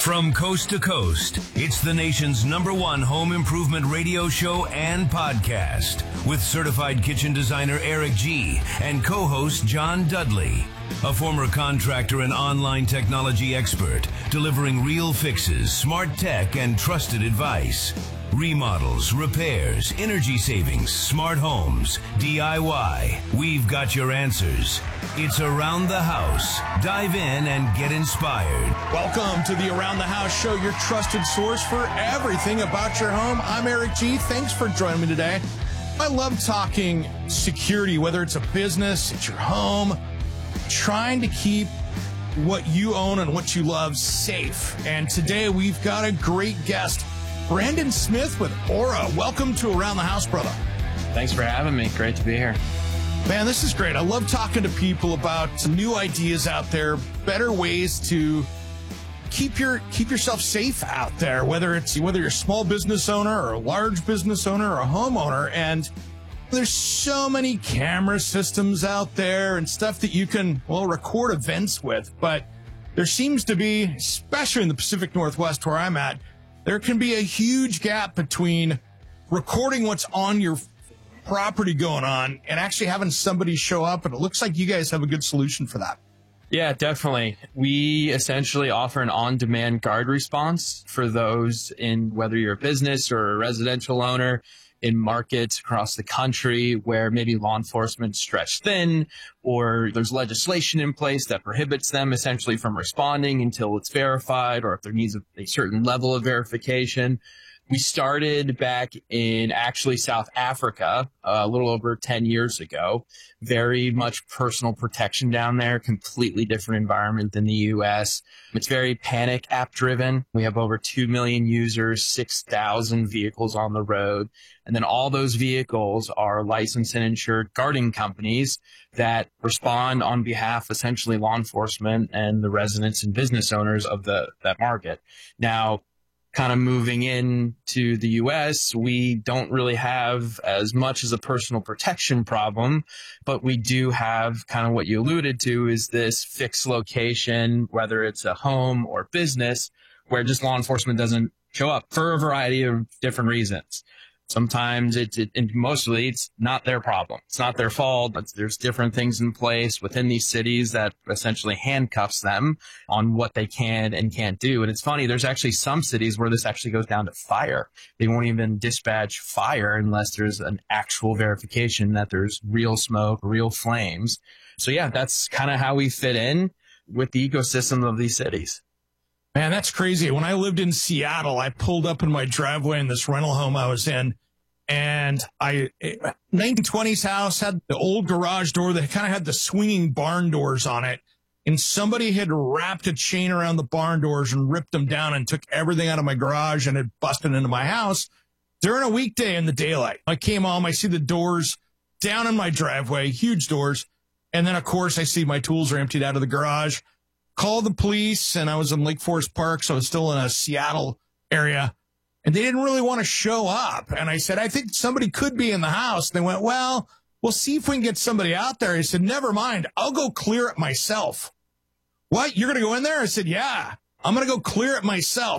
From coast to coast, it's the nation's #1 home improvement radio show and podcast with certified kitchen designer Eric G. and co-host John Dudley, a former contractor and online technology expert, delivering real fixes, smart tech, and trusted advice. Remodels, repairs, energy savings, smart homes, DIY. We've got your answers. It's Around the House. Dive in and get inspired. Welcome to the Around the House show, your trusted source for everything about your home. I'm Eric G. Thanks for joining me today. I love talking security, whether it's a business, it's your home, trying to keep what you own and what you love safe. And today we've got a great guest, Brandon Smith with Aura. Welcome to Around the House, brother. Thanks for having me. Great to be here. Man, this is great. I love talking to people about some new ideas out there, better ways to keep yourself safe out there, whether you're a small business owner or a large business owner or a homeowner. And there's so many camera systems out there and stuff that you can, record events with. But there seems to be, especially in the Pacific Northwest where I'm at, there can be a huge gap between recording what's on your property going on and actually having somebody show up. And it looks like you guys have a good solution for that. Yeah, definitely. We essentially offer an on-demand guard response for those in whether you're a business or a residential owner in markets across the country where maybe law enforcement stretched thin or there's legislation in place that prohibits them essentially from responding until it's verified or if there needs a certain level of verification. We started back in actually South Africa a little over 10 years ago. Very much personal protection down there, completely different environment than the U.S. It's very panic app driven. We have over 2 million users, 6,000 vehicles on the road. And then all those vehicles are licensed and insured guarding companies that respond on behalf, essentially law enforcement and the residents and business owners of that market. Now, kind of moving into the U.S., we don't really have as much as a personal protection problem, but we do have kind of what you alluded to is this fixed location, whether it's a home or business, where just law enforcement doesn't show up for a variety of different reasons. Sometimes and mostly it's not their problem. It's not their fault. But there's different things in place within these cities that essentially handcuffs them on what they can and can't do. And it's funny, there's actually some cities where this actually goes down to fire. They won't even dispatch fire unless there's an actual verification that there's real smoke, real flames. So yeah, that's kind of how we fit in with the ecosystem of these cities. Man, that's crazy. When I lived in Seattle, I pulled up in my driveway in this rental home I was in, and 1920s house had the old garage door that kind of had the swinging barn doors on it, and somebody had wrapped a chain around the barn doors and ripped them down and took everything out of my garage and had busted into my house during a weekday in the daylight. I came home, I see the doors down in my driveway, huge doors, and then, of course, I see my tools are emptied out of the garage. Called the police, and I was in Lake Forest Park, so I was still in a Seattle area, and they didn't really want to show up. And I said, I think somebody could be in the house. And they went, well, we'll see if we can get somebody out there. I said, never mind. I'll go clear it myself. What? You're going to go in there? I said, yeah, I'm going to go clear it myself.